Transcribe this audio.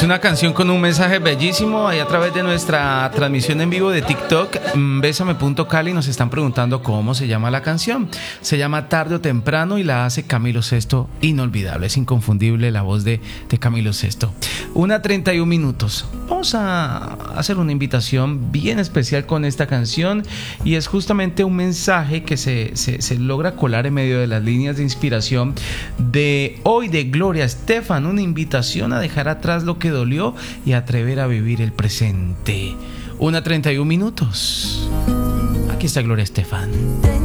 Es una canción con un mensaje bellísimo. Ahí a través de nuestra transmisión en vivo de TikTok, Bésame.cali, nos están preguntando cómo se llama la canción. Se llama Tarde o Temprano y la hace Camilo Sesto. Inolvidable, es inconfundible la voz de Camilo Sesto. 1:31. Vamos a hacer una invitación bien especial con esta canción, y es justamente un mensaje que se logra colar en medio de las líneas de inspiración de hoy de Gloria Estefan. Una invitación a dejar atrás lo que dolió y atrever a vivir el presente. 1:31. Aquí está Gloria Estefan.